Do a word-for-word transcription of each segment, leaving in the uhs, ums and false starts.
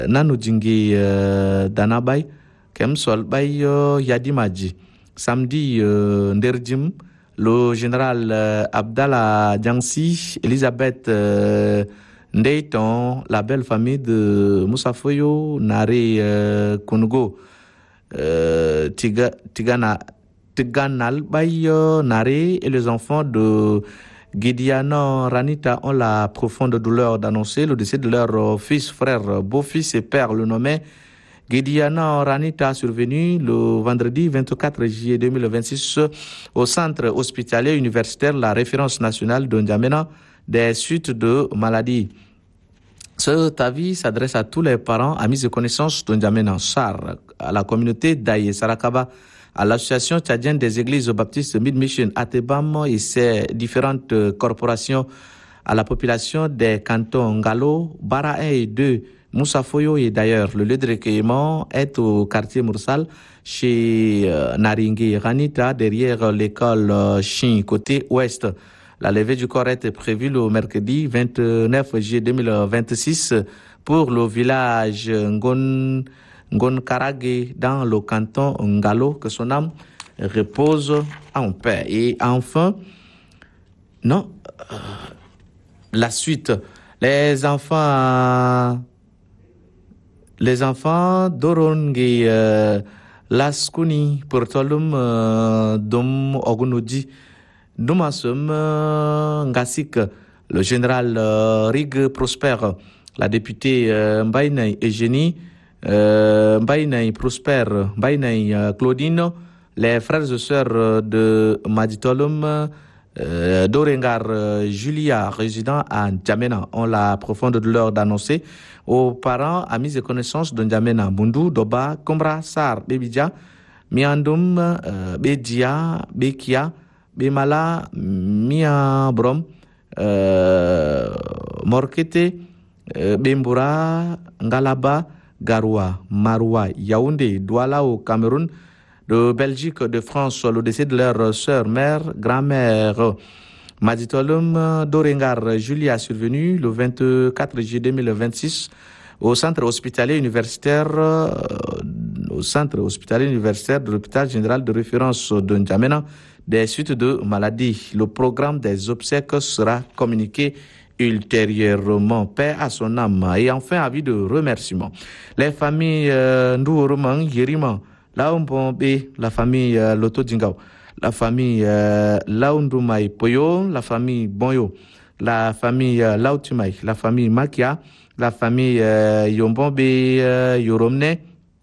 nanu jingi uh, danabay kem sol bay uh, yadimaji samedi uh, nderjim le général uh, Abdallah Djansi, Elisabeth uh, Ndeiton, la belle famille de Moussa Foyo, Nare uh, Kunugo, uh, Tiga, Tigana, Tiganal Bayo, Nare et les enfants de Gideano Ranita ont la profonde douleur d'annoncer le décès de leur fils, frère, beau-fils et père, le nommé Gideano Ranita, survenu le vendredi vingt-quatre juillet deux mille vingt-six au centre hospitalier universitaire, la référence nationale de N'Djamena des suites de maladies. Cet avis s'adresse à tous les parents, amis et connaissances de N'Djamena Sar, à la communauté d'Aïe Sarakaba, à l'association tchadienne des églises baptistes Mid-Mission, à Tebam et ses différentes corporations, à la population des cantons Ngalo, Bara un et deux, Moussa Foyo et d'ailleurs. Le lieu de recueillement est au quartier Moursal, chez euh, Naringui Ranita, derrière l'école euh, Chin, côté ouest. La levée du corps est prévue le mercredi vingt-neuf juillet deux mille vingt-six pour le village Ngon Ngon Karagé dans le canton Ngalo, que son âme repose en paix. Et enfin, non, euh, la suite, les enfants, les enfants d'Oronge, euh, Laskuni, Portolum, euh, Dom Ogunodi, Domasum, euh, Ngasik, le général euh, Rig Prosper, la députée euh, Mbaïna Eugénie, Euh, Mbaïnaï Prosper, Mbaïnaï euh, Claudine, les frères et sœurs euh, de Maditolum, euh, Dorengar euh, Julia, résident à N'Djamena, ont la profonde douleur d'annoncer aux parents, amis et connaissances de N'Djamena, Bundu, Doba, Kombra, Sar, Bebidja, Miandoum, euh, Bedia, Bekia, Bemala, Miabrom, euh, Morkete, euh, Bembura, Ngalaba, Garoua, Maroua, Yaoundé, Douala au Cameroun, de Belgique, de France, le décès de leur sœur, mère, grand-mère. Maditolum, Dorengar, Julia, survenu le vingt-quatre juillet deux mille vingt-six au centre hospitalier universitaire, euh, au centre hospitalier universitaire de l'hôpital général de référence de N'Djamena, des suites de maladies. Le programme des obsèques sera communiqué ultérieurement. Paix à son âme. Et enfin, avis de remerciement. Les familles euh, Ndouroman, Yeriman, Laombombe, la famille euh, Loto Djingao, la famille euh, Laoundoumaï Poyo, la famille Bonyo, la famille euh, Laotumai, la famille Makia, la famille euh, Yombombe euh, Yoromne,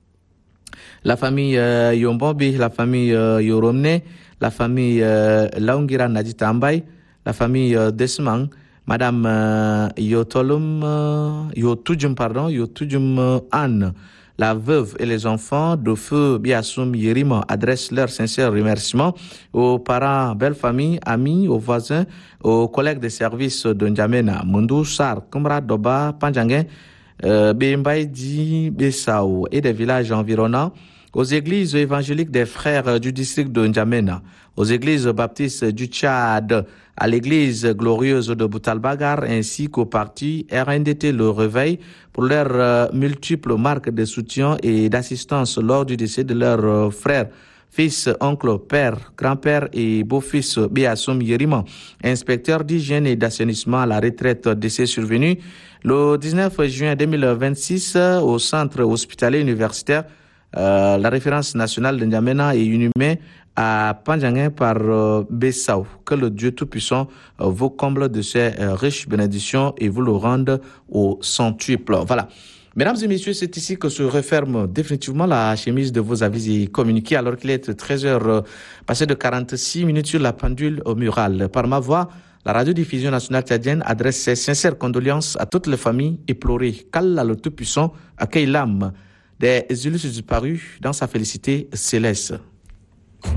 la famille euh, Yombombe, la famille euh, Yoromne, la famille euh, Laungira Nadita Ambay, la famille euh, Desmang, Madame euh, Yotolum, euh, Yotujum, pardon, Yotujum euh, Anne, la veuve et les enfants de feu Biassoum Yerima adressent leurs sincères remerciements aux parents, belles familles, amis, aux voisins, aux collègues des services de N'Djamena, Mundu, Sar, Kumra, Doba, Panjanguin, euh, Bembaïdi, Bessao et des villages environnants, aux églises évangéliques des frères du district de N'Djamena, aux églises baptistes du Tchad, à l'église glorieuse de Boutalbagar, ainsi qu'au parti R N D T Le Réveil pour leurs euh, multiples marques de soutien et d'assistance lors du décès de leurs euh, frères, fils, oncles, père, grand-père et beau-fils Biassoum Yerima, inspecteur d'hygiène et d'assainissement à la retraite, décès survenu le dix-neuf juin deux mille vingt-six au centre hospitalier universitaire. Euh, la référence nationale de N'Djamena est inhumée à Panjanguin par euh, Bessao. Que le Dieu Tout-Puissant euh, vous comble de ses euh, riches bénédictions et vous le rende au centuple. Voilà. Mesdames et messieurs, c'est ici que se referme définitivement la chemise de vos avis et communiqués alors qu'il est treize heures euh, passé de quarante-six minutes sur la pendule au mural. Par ma voix, la radiodiffusion nationale tchadienne adresse ses sincères condoléances à toutes les familles éplorées. Qu'Allah le Tout-Puissant accueille l'âme des illustres disparus dans sa félicité céleste.